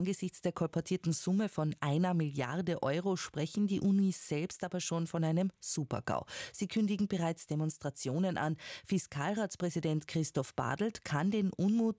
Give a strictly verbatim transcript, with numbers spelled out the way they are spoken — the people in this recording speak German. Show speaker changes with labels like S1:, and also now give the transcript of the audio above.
S1: Angesichts der kolportierten Summe von einer Milliarde Euro sprechen die Unis selbst aber schon von einem Super-GAU. Sie kündigen bereits Demonstrationen an. Fiskalratspräsident Christoph Badelt kann den Unmut